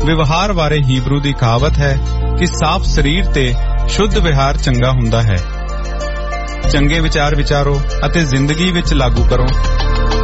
ਵਿਵਹਾਰ ਬਾਰੇ ਹੀਬਰੂ ਦੀ ਕਹਾਵਤ ਹੈ ਕਿ ਸਾਫ਼ ਸਰੀਰ ਤੇ ਸ਼ੁੱਧ ਵਿਹਾਰ ਚੰਗਾ ਹੁੰਦਾ ਹੈ। ਚੰਗੇ ਵਿਚਾਰ ਵਿਚਾਰੋ ਅਤੇ ਜ਼ਿੰਦਗੀ ਵਿੱਚ ਲਾਗੂ ਕਰੋ